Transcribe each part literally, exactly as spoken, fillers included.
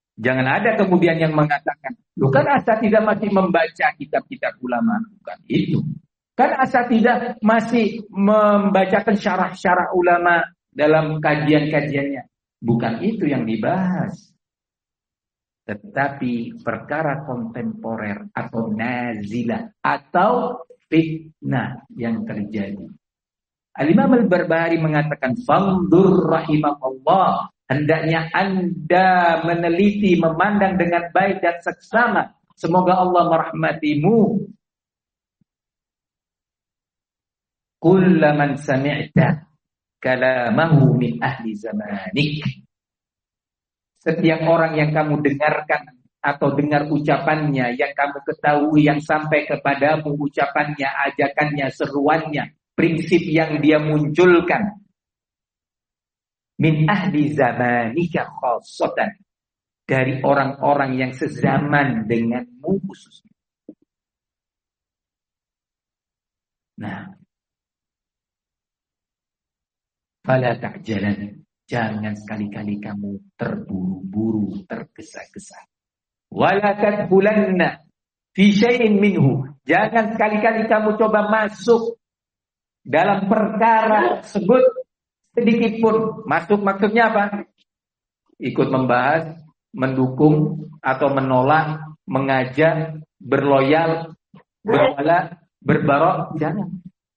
Jangan ada kemudian yang mengatakan, lu kan asatidzah masih membaca kitab-kitab ulama. Bukan itu. Kan asatidzah masih membacakan syarah-syarah ulama dalam kajian-kajiannya. Bukan itu yang dibahas. Tetapi perkara kontemporer atau nazilah atau fitnah yang terjadi. Al-Imam Al-Barbahari mengatakan, "Fandur rahimakallah." Hendaknya Anda meneliti, memandang dengan baik dan seksama. Semoga Allah merahmatimu. Kullaman sami'ta kalamahu min ahli zamanik. Setiap orang yang kamu dengarkan atau dengar ucapannya, yang kamu ketahui, yang sampai kepadamu ucapannya, ajakannya, seruannya, prinsip yang dia munculkan, min ahli zamanika khassatan, dari orang-orang yang sezaman denganmu khususnya. Nah, fala ta'jalan, jangan sekali-kali kamu terburu-buru, tergesa-gesa. Wala tadkhulanna fi syai'in minhu, jangan sekali-kali kamu coba masuk dalam perkara tersebut sedikit pun. Masuk maksudnya apa? Ikut membahas, mendukung atau menolak, mengajak, berloyal, berwala, berbarok, jangan.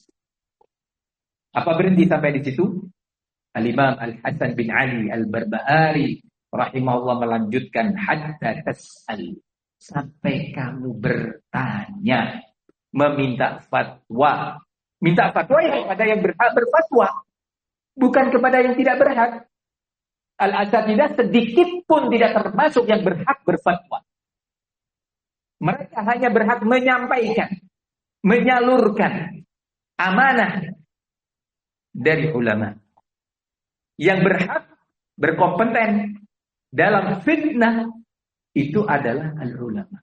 Apa berhenti sampai di situ? Al-Imam Al-Hasan bin Ali Al-Barbahari rahimahullah melanjutkan, hatta tas'al, sampai kamu bertanya, meminta fatwa. Minta fatwa ya kepada yang berhak berfatwa, bukan kepada yang tidak berhak. Al-Asatidzah sedikit pun tidak termasuk yang berhak berfatwa. Mereka hanya berhak menyampaikan, menyalurkan amanah dari ulama. Yang berhak, berkompeten dalam fitnah itu adalah al-ulama.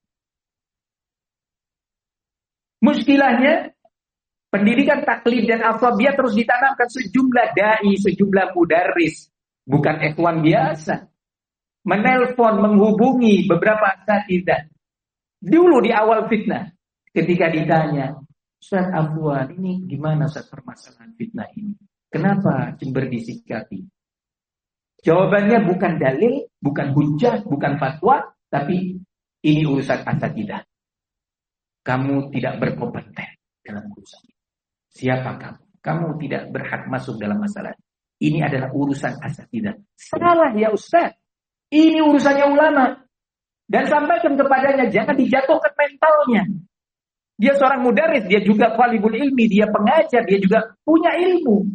Muskilahnya, pendidikan taklid dan asabiyah terus ditanamkan sejumlah dai, sejumlah mudarris, bukan ikhwan biasa. Menelpon, menghubungi beberapa asatidzah. Dulu di awal fitnah, ketika ditanya, Ustaz Afwan, ini gimana Ustaz permasalahan fitnah ini? Kenapa Jember disikapi? Jawabannya bukan dalil, bukan hujjah, bukan fatwa, tapi ini urusan asatidzah. Kamu tidak berkompeten dalam urusan ini. Siapa kamu? Kamu tidak berhak masuk dalam masalah. Ini adalah urusan asatidzah. Salah ya Ustaz. Ini urusannya ulama. Dan sampaikan kepadanya, jangan dijatuhkan mentalnya. Dia seorang mudarris, dia juga talibul ilmi, dia pengajar, dia juga punya ilmu.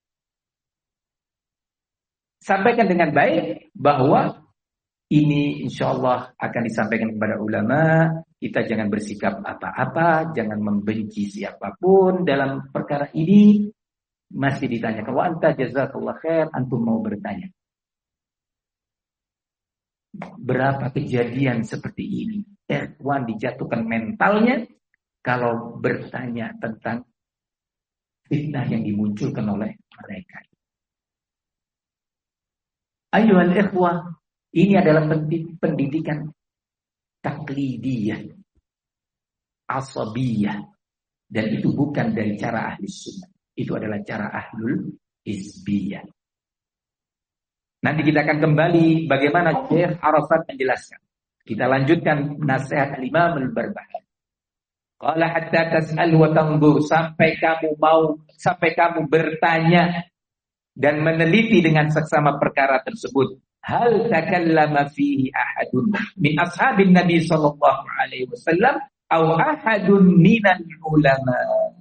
Sampaikan dengan baik bahwa ini insya Allah akan disampaikan kepada ulama. Kita jangan bersikap apa-apa, jangan membenci siapapun dalam perkara ini. Masih ditanyakan, wa anta jazakallah khair, antum mau bertanya. Berapa kejadian seperti ini? Ikhwan dijatuhkan mentalnya kalau bertanya tentang fitnah yang dimunculkan oleh mereka. Ayuhal ikhwah, ini adalah pendidikan taklidiyah, asabiyah, dan itu bukan dari cara ahli sunnah. Itu adalah cara ahlul hizbiyah. Nanti kita akan kembali bagaimana Syekh Arafat menjelaskan. Kita lanjutkan nasihat Al-Imam Al-Barbahari. Qala hatta tas'al wa tanzur, sampai kamu mau, sampai kamu bertanya dan meneliti dengan seksama perkara tersebut. Hal takallama fihi ahadun min ashabin Nabi sallallahu alaihi wasallam aw ahadun minal ulama.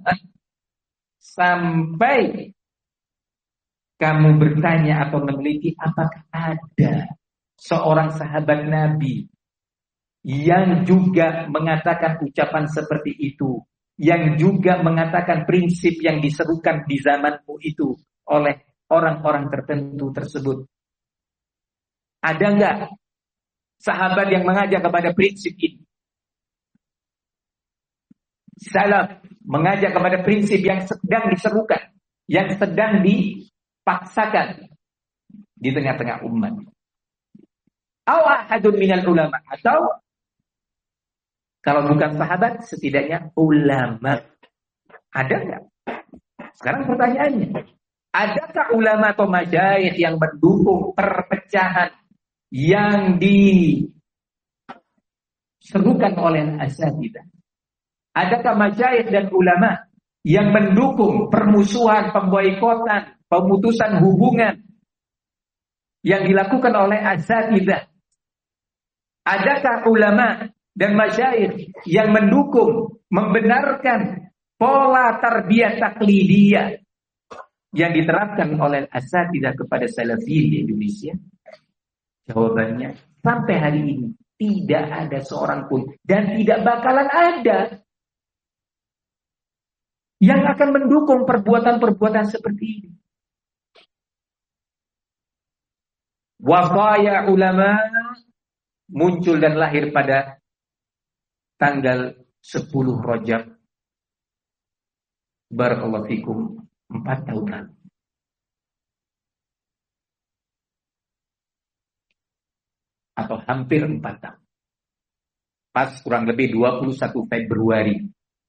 Sampai kamu bertanya atau meneliti, apakah ada seorang sahabat Nabi yang juga mengatakan ucapan seperti itu, yang juga mengatakan prinsip yang diserukan di zamanmu itu oleh orang-orang tertentu tersebut. Ada enggak sahabat yang mengajak kepada prinsip ini? Salaf mengajak kepada prinsip yang sedang diserukan, yang sedang dipaksakan di tengah-tengah umat. Aw ahadun minal ulama, atau kalau bukan sahabat setidaknya ulama. Ada enggak? Sekarang pertanyaannya, adakah ulama atau masyayikh yang mendukung perpecahan yang diserukan oleh asatidzah? Adakah masyayikh dan ulama yang mendukung permusuhan, pemboikotan, pemutusan hubungan yang dilakukan oleh asatidzah? Adakah ulama dan masyayikh yang mendukung, membenarkan pola tarbiyah taklidiyah yang diterapkan oleh asatidzah kepada salafiyin di Indonesia? Jawabannya, sampai hari ini tidak ada seorang pun dan tidak bakalan ada yang akan mendukung perbuatan-perbuatan seperti ini. Wafaya ulama muncul dan lahir pada tanggal sepuluh Rajab, barakallahu fikum, empat tahun lalu. Atau hampir empat tahun. Pas kurang lebih dua puluh satu Februari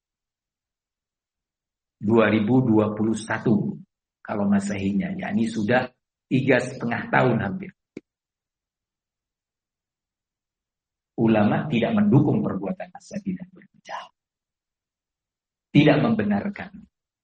dua ribu dua puluh satu kalau Masehinya, yakni sudah tiga setengah tahun hampir. Ulama tidak mendukung perbuatan asatidzah berpecah, tidak membenarkan,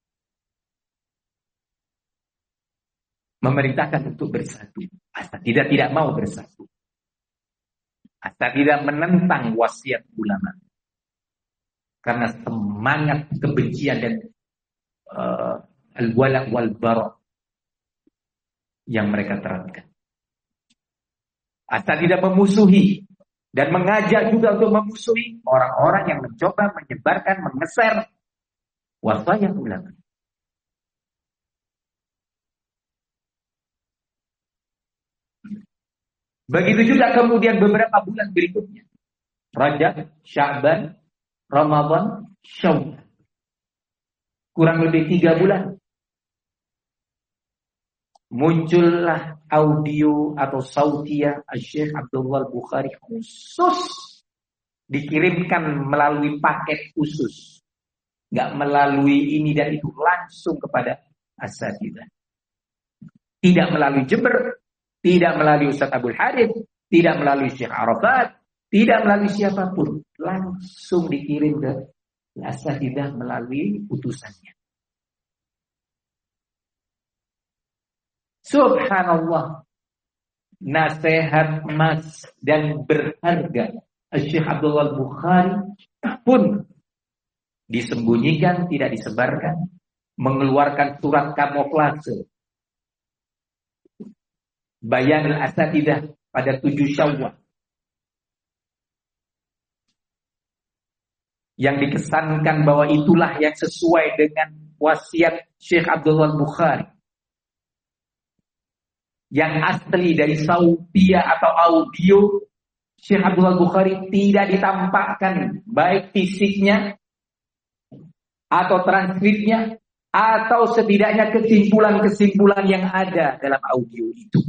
memerintahkan untuk bersatu. Asatidzah tidak mau bersatu. Asatidzah menentang wasiat ulama karena semangat kebencian dan uh, al-wala' wal bara' yang mereka terapkan. Asatidzah memusuhi dan mengajak juga untuk memusuhi orang-orang yang mencoba menyebarkan, mengeser wasiat ulama. Begitu juga kemudian beberapa bulan berikutnya, Rajab, Sya'ban, Ramadan, Syawal, kurang lebih tiga bulan, muncullah audio atau sautiyah Syekh Abdullah Bukhari khusus, dikirimkan melalui paket khusus, nggak melalui ini dan itu, langsung kepada asatidzah. Tidak melalui Jember, tidak melalui Ustaz Abdul Hadid, tidak melalui Syekh Arafat, tidak melalui siapapun, langsung dikirim ke asatidzah melalui utusannya. Subhanallah, nasihat emas dan berharga Syekh Abdullah Bukhari pun disembunyikan, tidak disebarkan, mengeluarkan surat kamuflase Bayanul Asatidzah pada tujuh Syawal yang dikesankan bahwa itulah yang sesuai dengan wasiat Syekh Abdullah Bukhari, yang asli dari sautiyah atau audio Syekh Abdullah Bukhari tidak ditampakkan baik fisiknya atau transkripnya atau setidaknya kesimpulan-kesimpulan yang ada dalam audio itu.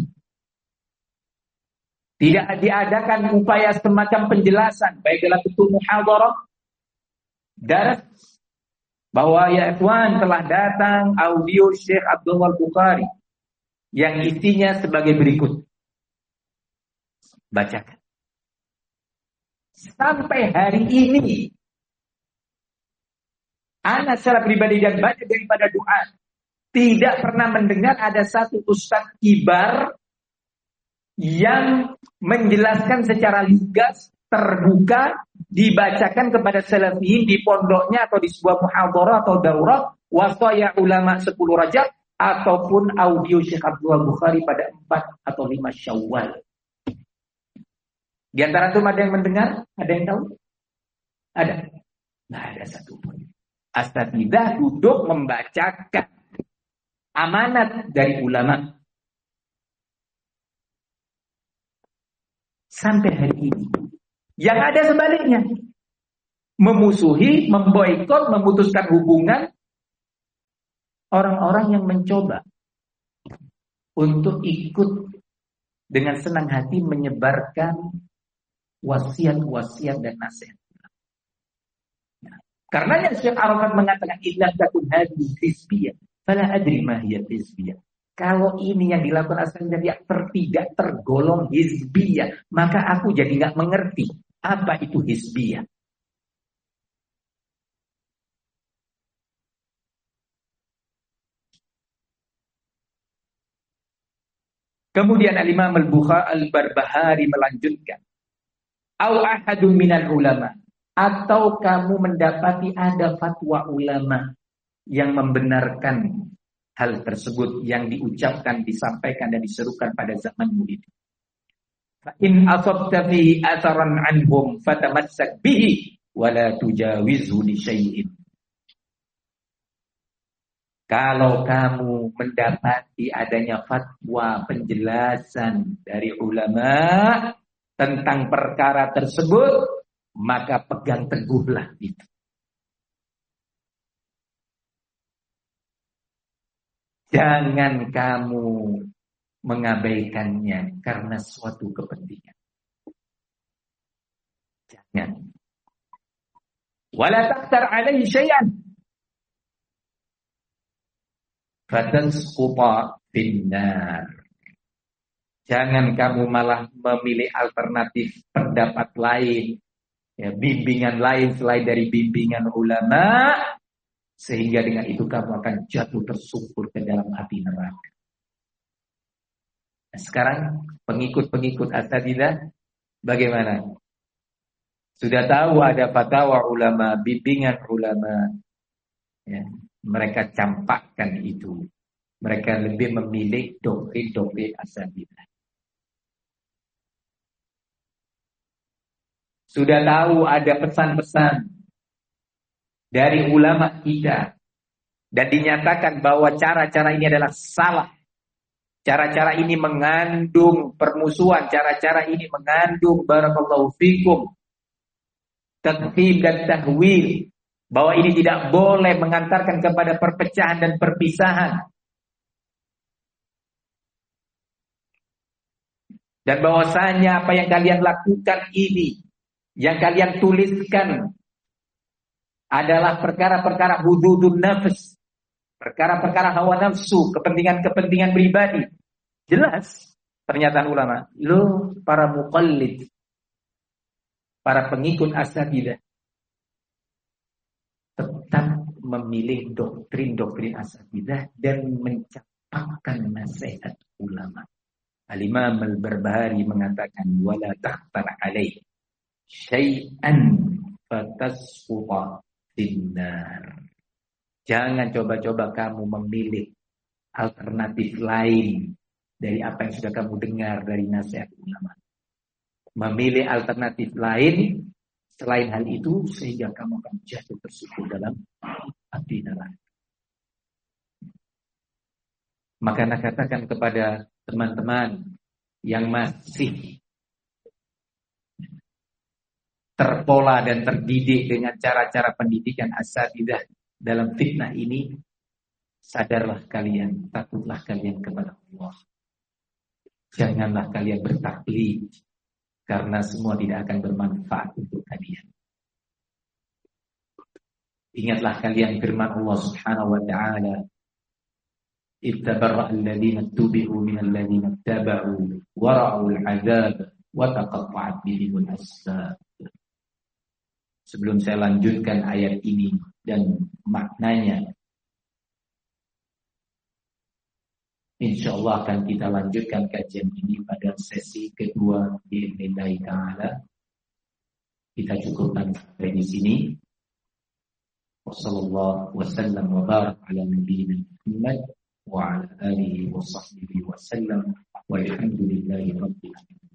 Tidak diadakan upaya semacam penjelasan baik dalam bentuk muhadharah, daras, bahwa ya ikhwan telah datang audio Syekh Abdullah Bukhari yang isinya sebagai berikut. Bacakan. Sampai hari ini, ana secara pribadi dan banyak daripada doa tidak pernah mendengar ada satu ustaz kibar yang menjelaskan secara lugas, terbuka, dibacakan kepada salafiyin di pondoknya atau di sebuah muhadharah atau daurah wasaya ulama sepuluh Rajab ataupun audio Syekh Abdullah Bukhari pada empat atau lima Syawal. Di antara itu ada yang mendengar? Ada yang tahu? Ada? Nggak ada satupun. Asatidzah duduk membacakan amanat dari ulama. Sampai hari ini. Yang ada sebaliknya. Memusuhi, memboikot, memutuskan hubungan orang-orang yang mencoba untuk ikut dengan senang hati menyebarkan wasiat-wasiat dan nasihat. Karenanya Syekh Arafat mengatakan illa takun hadhihi hizbiyah, fala adri ma hiya hizbiyah. Kalau ini yang dilakukan asalnya dia tidak tergolong hizbiyah, maka aku jadi nggak mengerti apa itu hizbiyah. Kemudian Al-Imam Al-Bukhari Al-Barbahari melanjutkan, au ahadun minal ulama, atau kamu mendapati ada fatwa ulama yang membenarkan hal tersebut yang diucapkan, disampaikan dan diserukan pada zamanmu itu. Fa in asabta fihi atharan anhum fatamassak bihi wa la tujawizhu li syai'in. Kalau kamu mendapati adanya fatwa penjelasan dari ulama tentang perkara tersebut, maka pegang teguhlah itu. Jangan kamu mengabaikannya karena suatu kepentingan. Jangan. Wala taqtar alaihi syai'an fatasquta finnar. Jangan kamu malah memilih alternatif pendapat lain, ya, bimbingan lain selain dari bimbingan ulama, sehingga dengan itu kamu akan jatuh tersungkur ke dalam api neraka. Nah, sekarang pengikut-pengikut asatidzah bagaimana? Sudah tahu ada fatwa ulama, bimbingan ulama, ya, mereka campakkan itu. Mereka lebih memilih doktrin-doktrin asatidzah. Sudah tahu ada pesan-pesan dari ulama kita dan dinyatakan bahwa cara-cara ini adalah salah. Cara-cara ini mengandung permusuhan, cara-cara ini mengandung barakallahu fikum takdzib dan tahwil, bahwa ini tidak boleh mengantarkan kepada perpecahan dan perpisahan. Dan bahwasanya apa yang kalian lakukan ini, yang kalian tuliskan adalah perkara-perkara hududun nafs, perkara-perkara hawa nafsu, kepentingan-kepentingan pribadi. Jelas pernyataan ulama. Lo para muqallid, para pengikut asatidzah, tetap memilih doktrin-doktrin asatidzah dan mencampakkan nasihat ulama. Al-Imam Al-Barbahari mengatakan wala tahtar alaih syai'an fatasquta finnar. Jangan coba-coba kamu memilih alternatif lain dari apa yang sudah kamu dengar dari nasihat ulama. Memilih alternatif lain selain hal itu sehingga kamu akan jatuh tersungkur dalam api neraka. Maka nak katakan kepada teman-teman yang masih terpola dan terdidik dengan cara-cara pendidikan asatidzah dalam fitnah ini, sadarlah kalian, takutlah kalian kepada Allah. Janganlah kalian bertaklid, karena semua tidak akan bermanfaat untuk kalian. Ingatlah kalian firman Allah Subhanahu wa taala, ittabarra alladziina tubi'u minal ladziina taba'u wa ra'ul 'adzab wa taqatta'at bihimul asbab. Sebelum saya lanjutkan ayat ini dan maknanya, insyaallah akan kita lanjutkan kajian ini pada sesi kedua bi'idznillah ta'ala. Kita cukupkan sampai di sini. Wassallallahu wasallam wa barak ala nabiyyina Muhammad wa ala alihi wa sahbihi wa sallam walhamdulillahi rabbil alamin.